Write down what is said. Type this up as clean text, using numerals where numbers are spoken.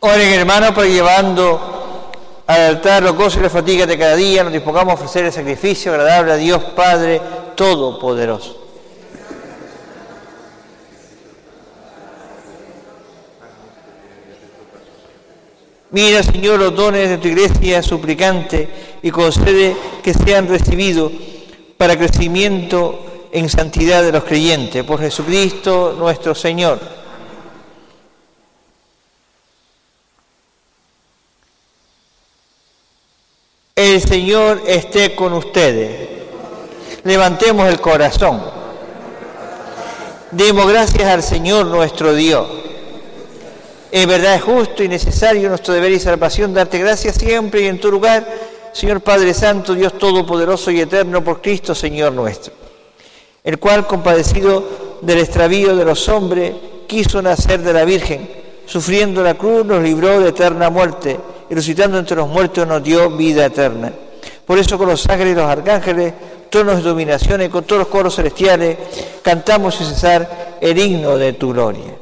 Oren, hermanos, para llevando al altar los gozos y las fatigas de cada día, nos dispongamos a ofrecer el sacrificio agradable a Dios Padre Todopoderoso. Mira, Señor, los dones de tu iglesia suplicante y concede que sean recibidos para crecimiento en santidad de los creyentes. Por Jesucristo nuestro Señor. El Señor esté con ustedes. Levantemos el corazón. Demos gracias al Señor nuestro Dios. En verdad es justo y necesario nuestro deber y salvación darte gracias siempre y en tu lugar, Señor Padre Santo, Dios Todopoderoso y Eterno, por Cristo Señor nuestro, el cual, compadecido del extravío de los hombres, quiso nacer de la Virgen, sufriendo la cruz, nos libró de eterna muerte, y resucitando entre los muertos nos dio vida eterna. Por eso con los ángeles y los arcángeles, tronos de dominación y con todos los coros celestiales, cantamos sin cesar el himno de tu gloria.